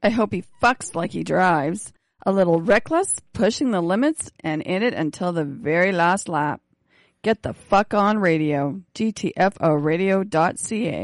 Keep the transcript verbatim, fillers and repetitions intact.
I hope he fucks like he drives. A little reckless, pushing the limits, and in it until the very last lap. Get the fuck on radio. G T F O radio dot C A.